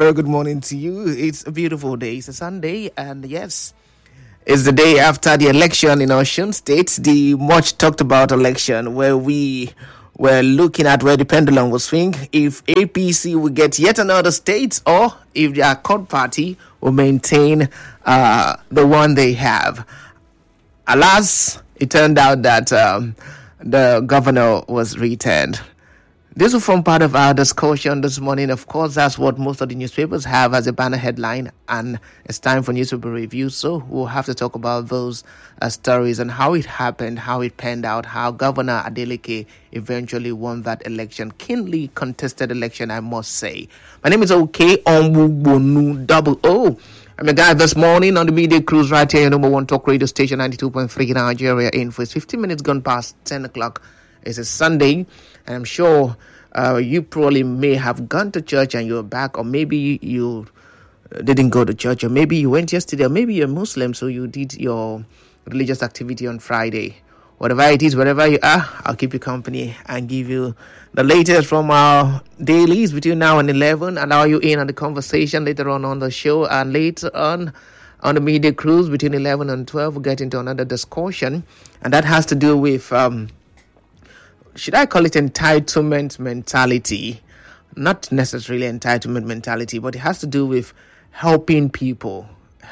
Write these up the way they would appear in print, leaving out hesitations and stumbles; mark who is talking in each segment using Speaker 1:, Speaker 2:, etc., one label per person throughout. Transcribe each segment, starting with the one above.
Speaker 1: very good morning to you. It's a beautiful day. It's a Sunday, and yes, it's the day after the election in Osun State, the much talked about election where we were looking at where the pendulum will swing, if APC will get yet another state or if their court party will maintain the one they have. Alas, it turned out that the governor was returned. This will form part of our discussion this morning. Of course, that's what most of the newspapers have as a banner headline, and it's time for newspaper review. So we'll have to talk about those stories and how it happened, how it panned out, how Governor Adeleke eventually won that election. Keenly contested election, I must say. My name is OK Onwugbonu Double O. I'm your guy this morning on the midday cruise right here, your number one talk radio station, 92.3 Nigeria Info. It's 15 minutes gone past 10 o'clock. It's a Sunday, and I'm sure you probably may have gone to church and you're back, or maybe you didn't go to church, or maybe you went yesterday, or maybe you're Muslim, so you did your religious activity on Friday. Whatever it is, wherever you are, I'll keep you company and give you the latest from our dailies between now and 11, and allow you in on the conversation later on the show, and later on the midday cruise between 11 and 12, we'll get into another discussion, and that has to do with should I call it entitlement mentality? Not necessarily entitlement mentality, but it has to do with helping people.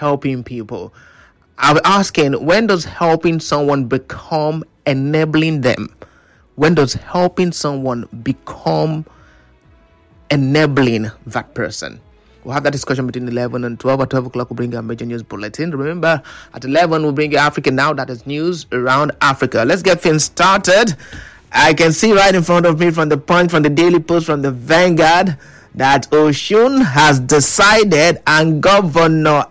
Speaker 1: I'm asking, when does helping someone become enabling them? When does helping someone become enabling that person? We'll have that discussion between 11 and 12. At 12 o'clock, we'll bring you a major news bulletin. Remember, at 11, we'll bring you Africa Now. That is news around Africa. Let's get things started. I can see right in front of me from the Punch, from the Daily Post, from the Vanguard, that Osun has decided and Governor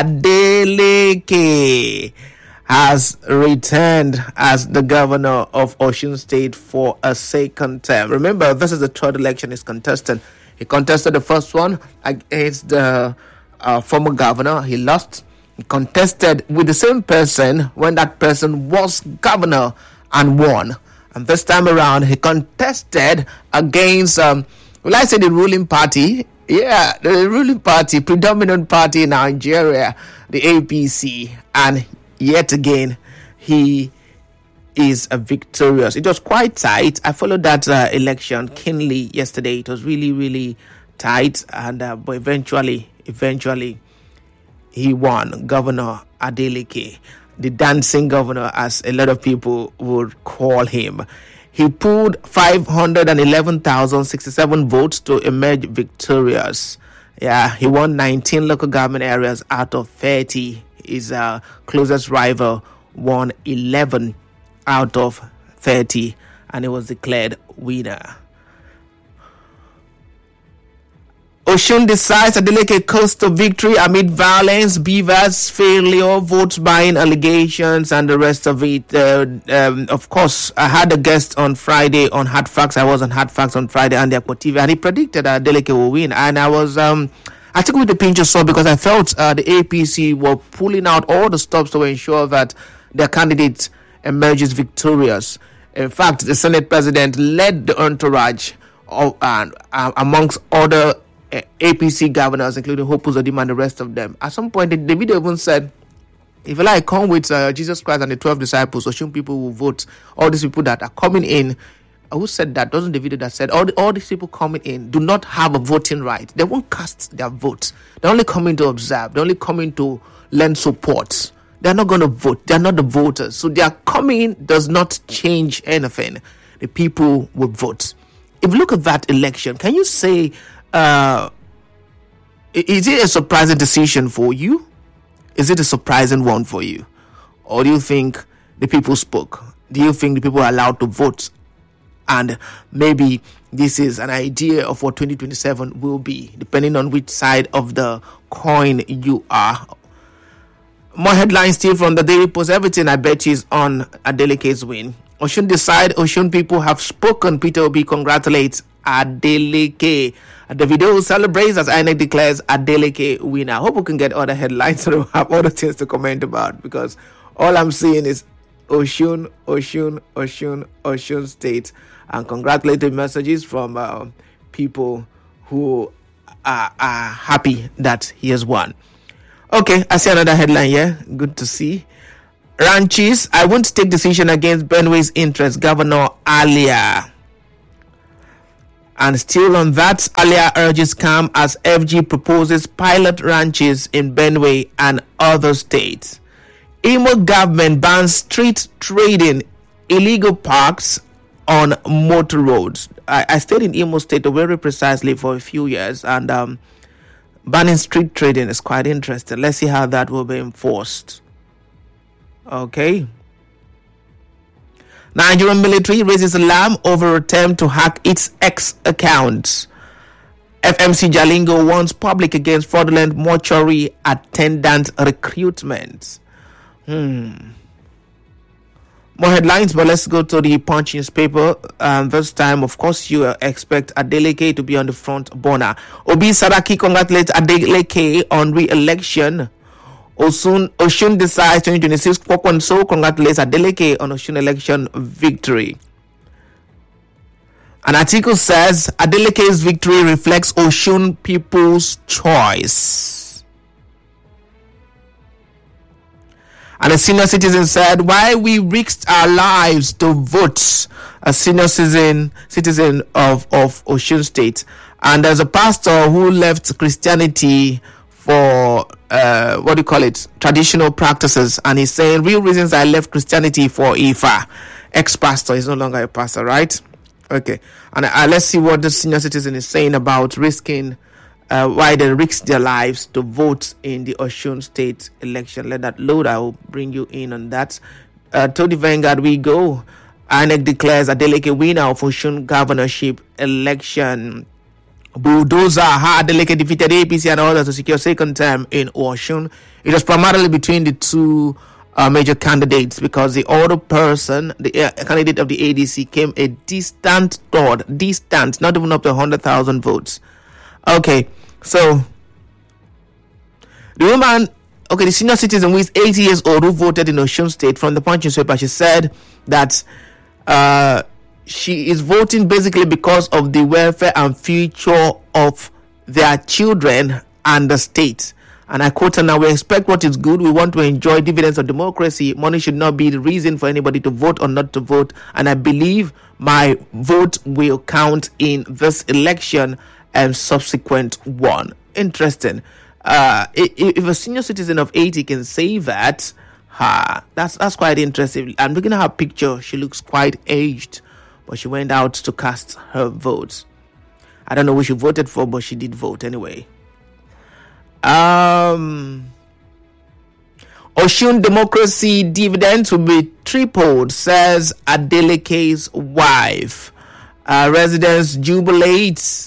Speaker 1: Adeleke has returned as the governor of Osun State for a second term. Remember, this is the third election he's contested. He contested the first one against the former governor. He lost. He contested with the same person when that person was governor and won. And this time around, he contested against, the ruling party? Yeah, the ruling party, predominant party in Nigeria, the APC. And yet again, he is victorious. It was quite tight. I followed that election keenly yesterday. It was really, really tight. And but eventually, he won. Governor Adeleke, the dancing governor, as a lot of people would call him. He pulled 511,067 votes to emerge victorious. Yeah, he won 19 local government areas out of 30. His closest rival won 11 out of 30, and he was declared winner. Osun decides Adeleke coast to victory amid violence, beavers, failure, votes buying allegations, and the rest of it. Of course, I had a guest on Friday on Hard Facts. I was on Hard Facts on Friday on the Akpo TV, and he predicted that Adeleke will win. And I was, I took it with a pinch of salt because I felt the APC were pulling out all the stops to ensure that their candidate emerges victorious. In fact, the Senate president led the entourage amongst other APC governors, including Hope Uzodimma and the rest of them. At some point, the video even said, if you like, come with Jesus Christ and the 12 disciples, Osun people will vote. All these people that are coming in, who said that? Wasn't the video that said all these people coming in do not have a voting right? They won't cast their votes. They're only coming to observe. They're only coming to lend support. They're not going to vote. They're not the voters. So their coming does not change anything. The people will vote. If you look at that election, can you say, is it a surprising decision for you? Is it a surprising one for you? Or do you think the people spoke? Do you think the people are allowed to vote? And maybe this is an idea of what 2027 will be, depending on which side of the coin you are. More headlines still from the Daily Post. Everything, I bet, is on Adeleke's win. Osun decide. Osun people have spoken. Peter Obi congratulates Adeleke. The video celebrates as INEC declares Adeleke winner. I hope we can get other headlines so we'll have other things to comment about, because all I'm seeing is Osun State, and congratulatory messages from people who are happy that he has won. Okay, I see another headline here. Good to see. Ranches, I won't take decision against Benway's interest, Governor Alia. And still on that, Alia urges calm as FG proposes pilot ranches in Benway and other states. Imo government bans street trading, illegal parks on motor roads. I stayed in Imo State very precisely for a few years, and banning street trading is quite interesting. Let's see how that will be enforced. Okay. Nigerian military raises alarm over attempt to hack its X accounts. FMC Jalingo warns public against fraudulent mortuary attendant recruitment. More headlines, but let's go to the Punch newspaper. This time, of course, you expect Adeleke to be on the front burner. Obi Saraki congratulates Adeleke on re-election. Osun decides 2026. Kwakwanso congratulates Adeleke on Osun election victory. An article says Adeleke's victory reflects Osun people's choice. And a senior citizen said, why we risked our lives to vote. A senior citizen of Osun State. And there's a pastor who left Christianity for, traditional practices. And he's saying, real reasons I left Christianity for Ifa. Ex-pastor, he's no longer a pastor, right? Okay. And let's see what the senior citizen is saying about risking why they risked their lives to vote in the Osun State election. Let that load. I will bring you in on that. To the Vanguard we go. INEC declares Adeleke winner of Osun governorship election. Bulldozer, how Adeleke defeated APC and others to secure second term in Osun. It was primarily between the two major candidates, because the other person, the candidate of the ADC, came a distant third, not even up to 100,000 votes. Okay, so the senior citizen who is 80 years old who voted in Osun State, from the Punch newspaper, she said that she is voting basically because of the welfare and future of their children and the state. And I quote her now, we expect what is good. We want to enjoy dividends of democracy. Money should not be the reason for anybody to vote or not to vote. And I believe my vote will count in this election and subsequent one. Interesting. If a senior citizen of 80 can say that, that's quite interesting. I'm looking at her picture. She looks quite aged, but she went out to cast her votes. I don't know who she voted for, but she did vote anyway. Osun democracy dividends will be tripled, says Adeleke's wife. Residents jubilate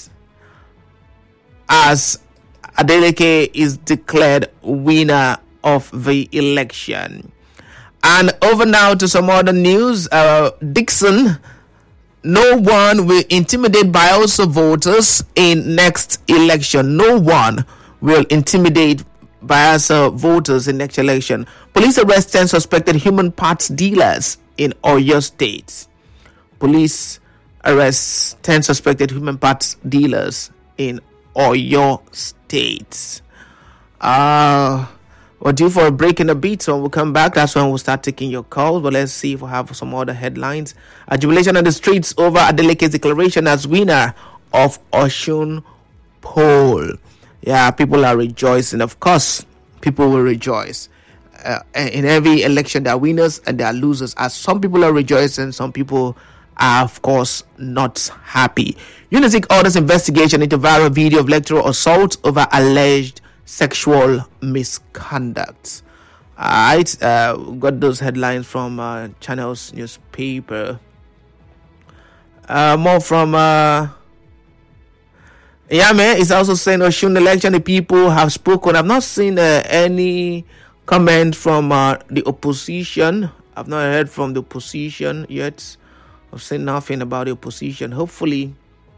Speaker 1: as Adeleke is declared winner of the election. And over now to some other news. Dixon, no one will intimidate Bayelsa voters in next election. No one will intimidate Bayelsa voters in next election. Police arrest 10 suspected human parts dealers in Oyo State. Police arrest 10 suspected human parts dealers in Oyo State. We're due for a break in a bit, so when we come back, that's when we'll start taking your calls. But let's see if we have some other headlines. Jubilation on the streets over Adeleke's declaration as winner of Osun poll. Yeah, people are rejoicing. Of course, people will rejoice. In every election, there are winners and there are losers. As some people are rejoicing, some people are, of course, not happy. UNISIC orders investigation into viral video of lecturer assault over alleged sexual misconduct. Alright, got those headlines from Channel's newspaper. More from Yame is also saying Osun election, the people have spoken. I've not seen any comment from the opposition. I've not heard from the opposition yet. I've seen nothing about the opposition. Hopefully.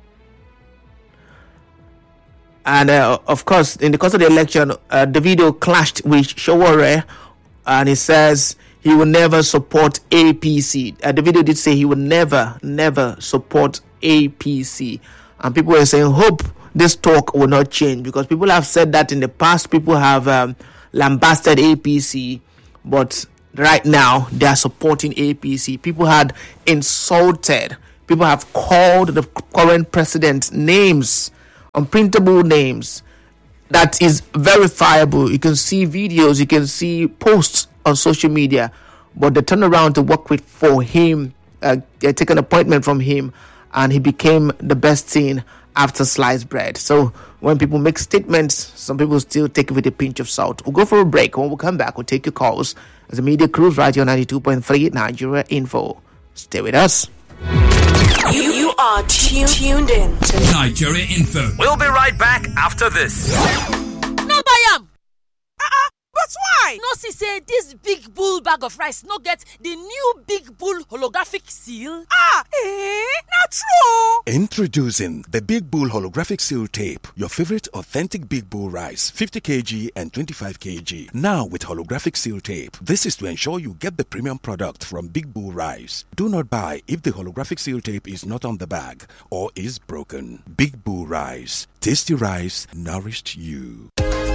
Speaker 1: And of course, in the course of the election, the video clashed with Showore, and he says he will never support APC. The video did say he will never support APC. And people were saying, hope this talk will not change, because people have said that in the past. People have lambasted APC, but right now they are supporting APC. People had insulted. People have called the current president names, unprintable names. That is verifiable. You can see videos, you can see posts on social media, but they turned around to work with for him, take an appointment from him, and he became the best thing after sliced bread. So when people make statements, some people still take it with a pinch of salt. We'll go for a break. When we come back, we'll take your calls as a media cruise right here on 92.3 Nigeria Info. Stay with us.
Speaker 2: You are tuned in to
Speaker 3: Nigeria Info. We'll be right back after this.
Speaker 4: No buy am.
Speaker 5: But why?
Speaker 4: No see say this big bull bag of rice no get the new big bull holographic seal.
Speaker 5: Not true.
Speaker 6: Introducing the Big Bull Holographic Seal Tape, your favorite authentic Big Bull rice, 50 kg and 25 kg. Now with holographic seal tape. This is to ensure you get the premium product from Big Bull Rice. Do not buy if the holographic seal tape is not on the bag or is broken. Big Bull Rice. Tasty rice nourished you.